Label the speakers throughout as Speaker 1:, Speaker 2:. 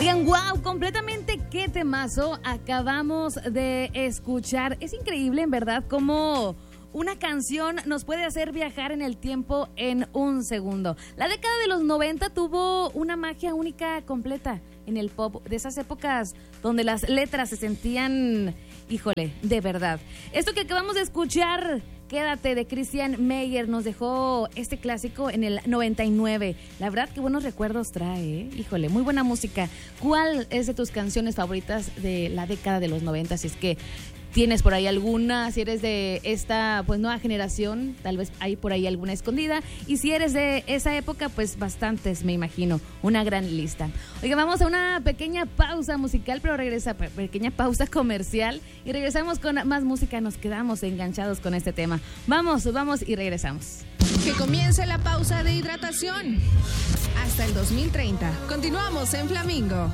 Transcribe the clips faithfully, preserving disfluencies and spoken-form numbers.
Speaker 1: Oigan, wow, completamente qué temazo acabamos de escuchar. Es increíble, en verdad, cómo una canción nos puede hacer viajar en el tiempo en un segundo. La década de los noventa tuvo una magia única completa en el pop, de esas épocas donde las letras se sentían, híjole, de verdad. Esto que acabamos de escuchar, Quédate, de Christian Meyer, nos dejó este clásico en el noventa y nueve. La verdad, qué buenos recuerdos trae, ¿eh? Híjole, muy buena música. ¿Cuál es de tus canciones favoritas de la década de los noventa? Si es que tienes por ahí alguna, si eres de esta pues nueva generación, tal vez hay por ahí alguna escondida. Y si eres de esa época, pues bastantes, me imagino. Una gran lista. Oiga, vamos a una pequeña pausa musical, pero regresa, pequeña pausa comercial. Y regresamos con más música, nos quedamos enganchados con este tema. Vamos, vamos y regresamos.
Speaker 2: Que comience la pausa de hidratación. Hasta el dos mil treinta. Continuamos en Flamingo.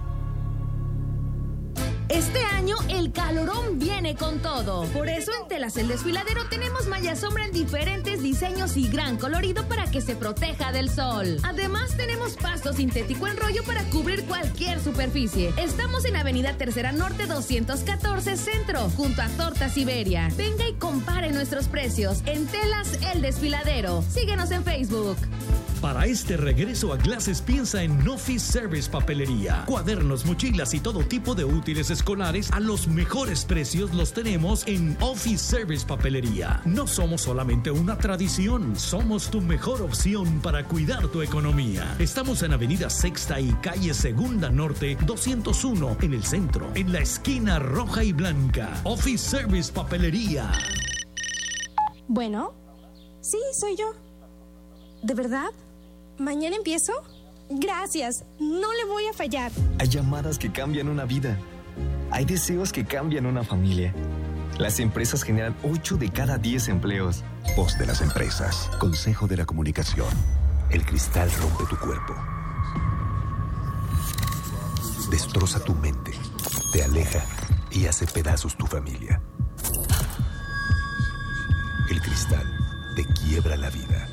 Speaker 3: Este año el calorón viene con todo. Por eso en Telas El Desfiladero tenemos malla sombra en diferentes diseños y gran colorido para que se proteja del sol. Además tenemos pasto sintético en rollo para cubrir cualquier superficie. Estamos en Avenida Tercera Norte doscientos catorce Centro, junto a Tortas Iberia. Venga y compare nuestros precios en Telas El Desfiladero. Síguenos en Facebook.
Speaker 4: Para este regreso a clases piensa en Office Service Papelería. Cuadernos, mochilas y todo tipo de útiles escolares a los mejores precios los tenemos en Office Service Papelería. No somos solamente una tradición, somos tu mejor opción para cuidar tu economía. Estamos en Avenida Sexta y Calle Segunda Norte doscientos uno en el centro, en la esquina roja y blanca. Office Service Papelería.
Speaker 5: Bueno, sí, soy yo. ¿De verdad? ¿Mañana empiezo? Gracias, no le voy a fallar.
Speaker 6: Hay llamadas que cambian una vida. Hay deseos que cambian una familia. Las empresas generan ocho de cada diez empleos.
Speaker 7: Voz de las empresas. Consejo de la Comunicación. El cristal rompe tu cuerpo. Destroza tu mente. Te aleja y hace pedazos tu familia. El cristal te quiebra la vida.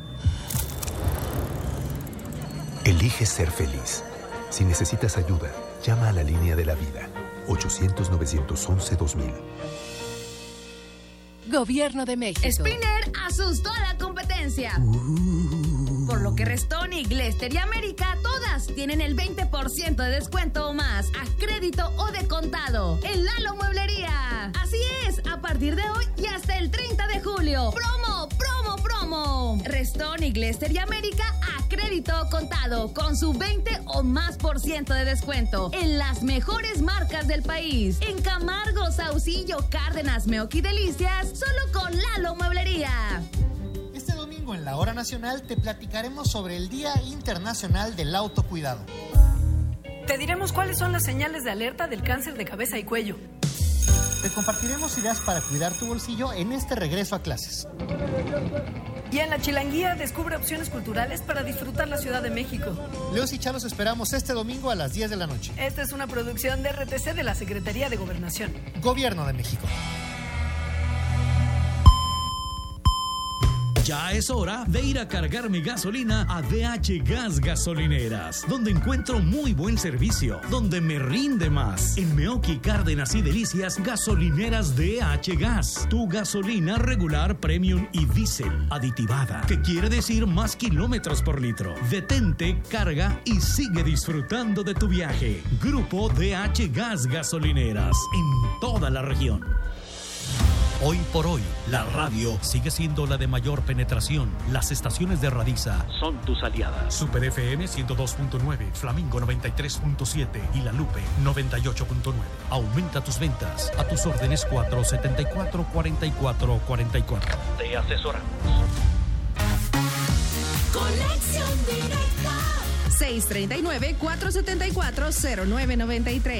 Speaker 7: Elige ser feliz. Si necesitas ayuda, llama a la línea de la vida. ochocientos, novecientos once, dos mil.
Speaker 2: Gobierno de México.
Speaker 3: Sprinter asustó a la competencia. Uh. Por lo que Restoni, Glester y América, todas tienen el veinte por ciento de descuento o más, a crédito o de contado, en Lalo Mueblería. Así es, a partir de hoy y hasta el treinta de julio. Promo, promo, promo. Restoni, Glester y América, a crédito o contado, con su veinte o más por ciento de descuento, en las mejores marcas del país. En Camargo, Saucillo, Cárdenas, Meoqui, Delicias, solo con Lalo Mueblería.
Speaker 8: Este domingo en la Hora Nacional te platicaremos sobre el Día Internacional del Autocuidado.
Speaker 9: Te diremos cuáles son las señales de alerta del cáncer de cabeza y cuello.
Speaker 8: Te compartiremos ideas para cuidar tu bolsillo en este regreso a clases.
Speaker 9: Y en la Chilanguía descubre opciones culturales para disfrutar la Ciudad de México.
Speaker 8: Leos y Chalos esperamos este domingo a las diez de la noche.
Speaker 9: Esta es una producción de R T C de la Secretaría de Gobernación.
Speaker 8: Gobierno de México.
Speaker 4: Ya es hora de ir a cargar mi gasolina a D H Gas Gasolineras, donde encuentro muy buen servicio, donde me rinde más. En Meoqui, Cárdenas y Delicias, gasolineras D H Gas. Tu gasolina regular, premium y diésel aditivada, que quiere decir más kilómetros por litro. Detente, carga y sigue disfrutando de tu viaje. Grupo D H Gas Gasolineras, en toda la región. Hoy por hoy, la radio sigue siendo la de mayor penetración. Las estaciones de Radiza son tus aliadas. Super F M ciento dos punto nueve, Flamingo noventa y tres punto siete y La Lupe noventa y ocho punto nueve. Aumenta tus ventas. A tus órdenes cuatro setenta y cuatro, cuarenta y cuatro cuarenta y cuatro. Te asesoramos.
Speaker 2: Conexión directa. seis tres nueve, cuatro siete cuatro, cero nueve nueve tres.